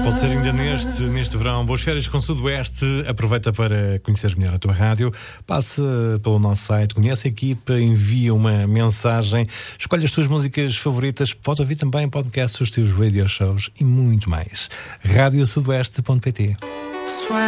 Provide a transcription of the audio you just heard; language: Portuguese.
pode ser ainda neste verão. Boas férias com Sudoeste. Aproveita para conhecer melhor a tua rádio. Passe pelo nosso site, conhece a equipa, envia uma mensagem, escolhe as tuas músicas favoritas, pode ouvir também podcasts, os teus radio shows e muito mais. radiosudoeste.pt.